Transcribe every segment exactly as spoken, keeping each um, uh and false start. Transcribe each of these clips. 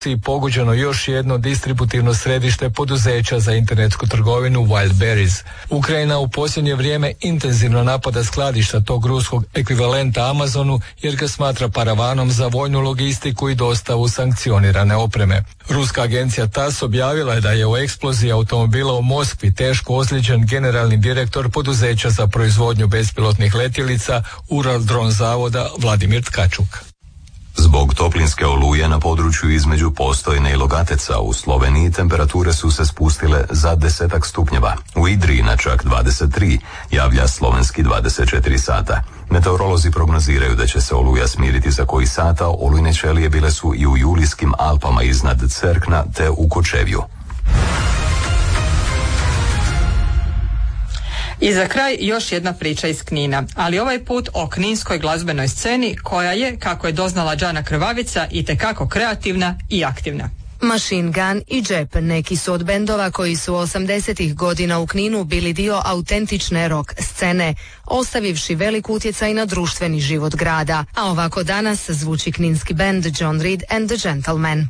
pogođeno još jedno distributivno središte poduzeća za internetsku trgovinu Wildberries. Ukrajina u posljednje vrijeme intenzivno napada skladišta tog ruskog ekvivalenta Amazonu jer ga smatra paravanom za vojnu logistiku i dostavu sankcionirane opreme. Ruska agencija T A S objavila je da je u eksploziji automobila u Moskvi teško ozlijeđen generalni direktor poduzeća za proizvodnju bespilotnih letjelica Uraldron zavoda Vladimir Tkačuk. Zbog toplinske oluje na području između Postojne i Logateca u Sloveniji temperature su se spustile za desetak stupnjeva. U Idriji na čak dvadeset tri, javlja slovenski dvadeset četiri sata. Meteorolozi prognoziraju da će se oluja smiriti za koji sata, olujne ćelije bile su i u Julijskim Alpama iznad Cerkna te u Kočevju. I za kraj još jedna priča iz Knina, ali ovaj put o kninskoj glazbenoj sceni koja je, kako je doznala Đana Krvavica, itekako kreativna i aktivna. Machine Gun i Džep neki su od bendova koji su osamdesetih godina u Kninu bili dio autentične rock scene, ostavivši velik utjecaj na društveni život grada. A ovako danas zvuči kninski bend John Reed and the Gentlemen.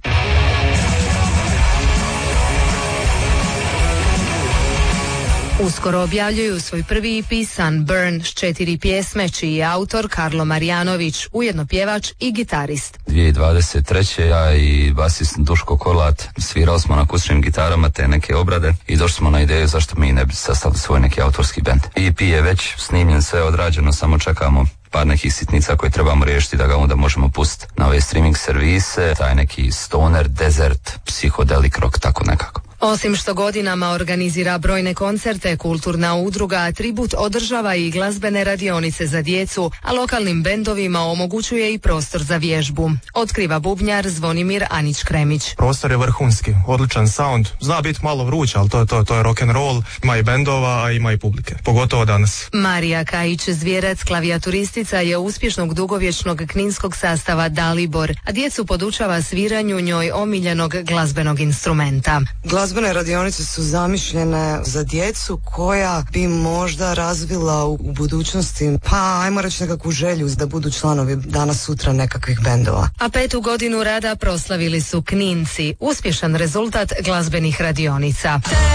Uskoro objavljuju svoj prvi E P Sunburn s četiri pjesme čiji je autor Karlo Marjanović, ujedno pjevač i gitarist. dvije tisuće dvadeset treće ja i basist Duško Kolat svirali smo na akustičnim gitarama te neke obrade i došli smo na ideju zašto mi ne bi sastavili svoj neki autorski bend. E P je već snimljen, sve odrađeno, samo čekamo par nekih sitnica koje trebamo riješiti da ga onda možemo pustiti na ove streaming servise, taj neki stoner, desert, psychedelic rock, tako nekako. Osim što godinama organizira brojne koncerte, kulturna udruga Atribut održava i glazbene radionice za djecu, a lokalnim bendovima omogućuje i prostor za vježbu. Otkriva bubnjar Zvonimir Anić-Kremić. Prostor je vrhunski, odličan sound, zna biti malo vruć, ali to je, to, to je rock and roll, ima i bendova, a ima i publike, pogotovo danas. Marija Kajić-Zvjerec, klavijaturistica je uspješnog dugovječnog kninskog sastava Dalibor, a djecu podučava sviranju njoj omiljenog glazbenog instrumenta. Glazbene radionice su zamišljene za djecu koja bi možda razvila u, u budućnosti, pa ajmo reći nekakvu želju da budu članovi danas sutra nekakvih bendova. A petu godinu rada proslavili su Kninci, uspješan rezultat glazbenih radionica.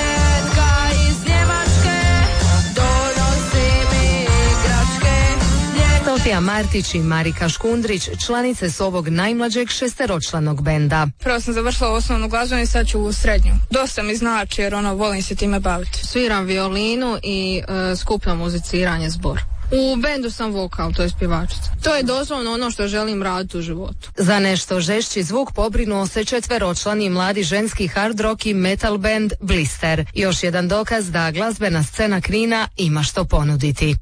Sofija Martić i Marika Škundrić članice su ovog najmlađeg šesteročlanog benda. Prvo sam završila osnovnu glazbenu i sad ću u srednju. Dosta mi znači jer ono volim se time baviti. Sviram violinu i e, skupljam muziciranje, zbor. U bendu sam vokal, to je pjevačica. To je doslovno ono što želim raditi u životu. Za nešto žešći zvuk pobrinuo se četveročlani mladi ženski hard rock i metal band Blister. Još jedan dokaz da glazbena scena Knina ima što ponuditi.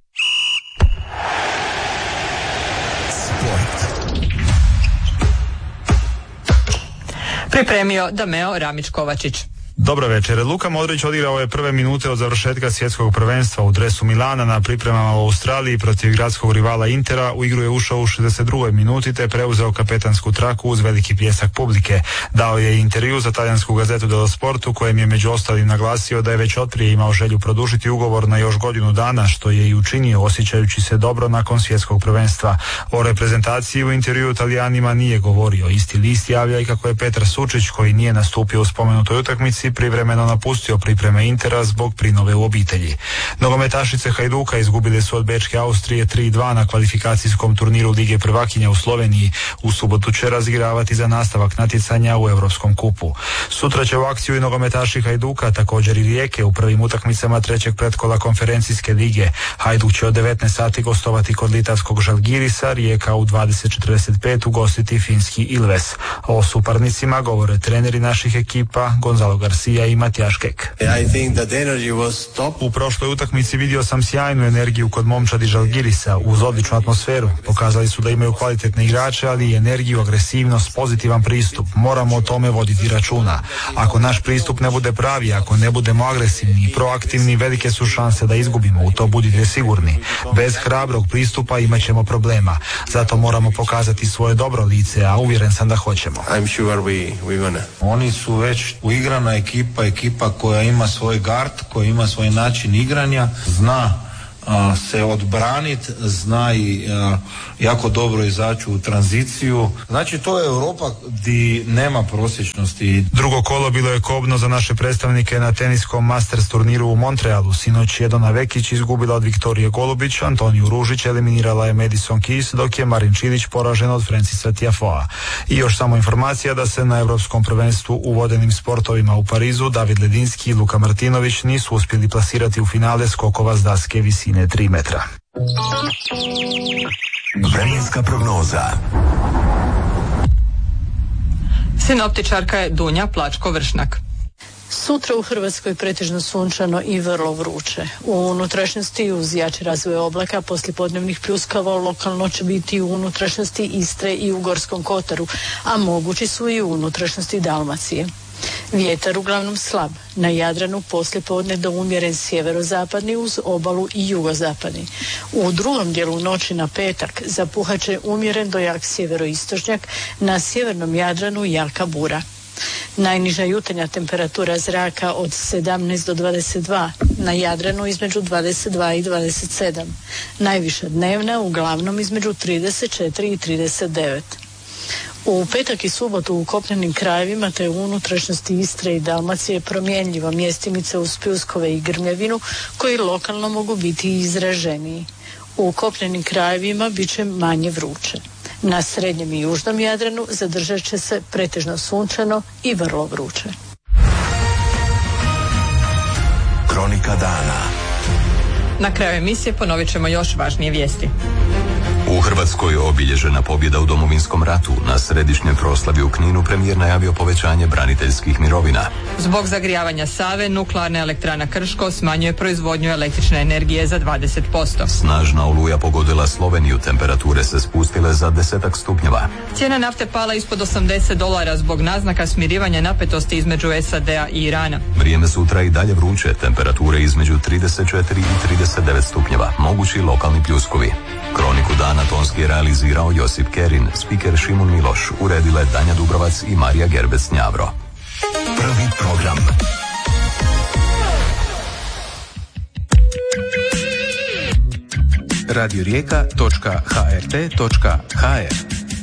Pripremio Dameo Ramić-Kovačić. Dobro večer. Luka Modrić odigrao je prve minute od završetka svjetskog prvenstva u dresu Milana na pripremama u Australiji protiv gradskog rivala Intera. U igru je ušao u šezdeset drugoj minuti te preuzeo kapetansku traku uz veliki pljesak publike. Dao je intervju za talijansku gazetu dello Sport u kojem je među ostalim naglasio da je već otprije imao želju produžiti ugovor na još godinu dana, što je i učinio osjećajući se dobro nakon svjetskog prvenstva. O reprezentaciji u intervju Talijanima nije govorio. Isti list javlja i kako je Petar Sučić, koji nije nastupio u spomenutoj utakmici, privremeno napustio pripreme Intera zbog prinove u obitelji. Nogometašice Hajduka izgubile su od Bečke Austrije tri dva na kvalifikacijskom turniru Lige prvakinja u Sloveniji. U subotu će razigravati za nastavak natjecanja u Europskom kupu. Sutra će u akciju i nogometaši Hajduka, također i Rijeke u prvim utakmicama trećeg pretkola konferencijske lige. Hajduk će od devetnaest sati gostovati kod litavskog Žalgirisa, Rijeka u dvadeset četrdeset pet ugostiti finski Ilves. O suparnicima govore treneri naših ekipa Gonzalo Garcia i Matijaš Kek. U prošloj utakmici vidio sam sjajnu energiju kod momčadi Žalgirisa uz odličnu atmosferu. Pokazali su da imaju kvalitetne igrače, ali i energiju, agresivnost, pozitivan pristup. Moramo o tome voditi računa. Ako naš pristup ne bude pravi, ako ne budemo agresivni i proaktivni, velike su šanse da izgubimo. U to budite sigurni. Bez hrabrog pristupa imat ćemo problema. Zato moramo pokazati svoje dobro lice, a uvjeren sam da hoćemo. I'm sure we, we gonna. Oni su već uigrana ekipa, ekipa koja ima svoj gard, koja ima svoj način igranja, zna a, se odbraniti, zna i a, jako dobro izaći u tranziciju. Znači to je Europa gdje nema prosječnosti. Drugo kolo bilo je kobno za naše predstavnike na teniskom Masters turniru u Montrealu. Sinoć je Dona Vekić izgubila od Viktorije Golubić, Antoniju Ružić eliminirala je Madison Keys, dok je Marin Čilić poražen od Francisa Tiafoea. I još samo informacija da se na Europskom prvenstvu u vodenim sportovima u Parizu David Ledinski i Luka Martinović nisu uspjeli plasirati u finale skokova s daske visine tri metra. Vremenska prognoza. Sinoptičarka je Dunja Plačko-Vršnak. Sutra u Hrvatskoj pretežno sunčano i vrlo vruće. U unutrašnjosti uz jači razvoj oblaka poslijepodnevnih pljuskava lokalno će biti u unutrašnjosti Istre i u Gorskom kotaru, a mogući su i u unutrašnjosti Dalmacije. Vjetar uglavnom slab, na Jadranu poslijepodne do umjeren sjeverozapadni uz obalu i jugozapadni. U drugom dijelu noći na petak zapuhat će umjeren do jak sjeveroistočnjak, na sjevernom Jadranu jaka bura. Najniža jutarnja temperatura zraka od sedamnaest do dvadeset dva, na Jadranu između dvadeset dva i dvadeset sedam. Najviša dnevna uglavnom između trideset četiri i trideset devet. U petak i subotu u kopnenim krajevima te u unutrašnjosti Istre i Dalmacije promjenljivo mjestimice uz pljuskove i grmljavinu koji lokalno mogu biti izraženiji. U kopnenim krajevima bit će manje vruće. Na srednjem i južnom Jadranu zadržat će se pretežno sunčano i vrlo vruće. Kronika dana. Na kraju emisije ponovit ćemo još važnije vijesti. U Hrvatskoj obilježena pobjeda u Domovinskom ratu. Na središnjoj proslavi u Kninu premijer najavio povećanje braniteljskih mirovina. Zbog zagrijavanja Save, nuklearna elektrana Krško smanjuje proizvodnju električne energije za dvadeset posto. Snažna oluja pogodila Sloveniju, temperature se spustile za desetak stupnjeva. Cijena nafte pala ispod osamdeset dolara zbog naznaka smirivanja napetosti između S A D-a i Irana. Vrijeme sutra i dalje vruće, temperature između trideset četiri i trideset devet stupnjeva, mogući lokalni pljuskovi. Kroniku dana tonski je realizirao Josip Kerin, spiker Šimun Miloš, uredile Danja Dubrovac i Marija Gerbec-Njavro. Prvi program. radio rijeka točka h r t točka h r